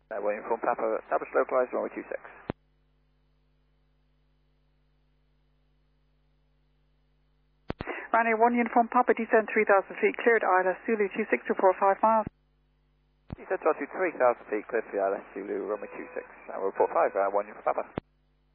William from Papa, established localized runway 26. Ryanair 1 Uniform Papa, descend 3,000 feet, cleared ILS Zulu 26 to 45 miles. Descend to 3,000 feet, cleared for the ILS Zulu runway 26. And we'll report 5, 1 Uniform Papa.